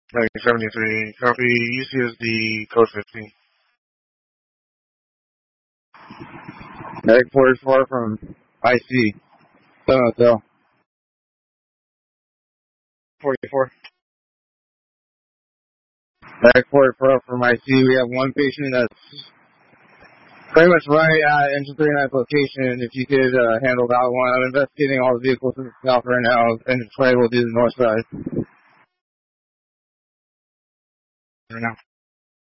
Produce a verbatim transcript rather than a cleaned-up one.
nineteen seventy-three. Copy. U C S D code fifteen. Medic forty-four from I C. San Hotel. forty-four. Medic forty-four from I C. We have one patient that's pretty much right at engine thirty-nine location. If you could uh, handle that one. I'm investigating all the vehicles in the south right now. Engine twenty will do the north side. Right now.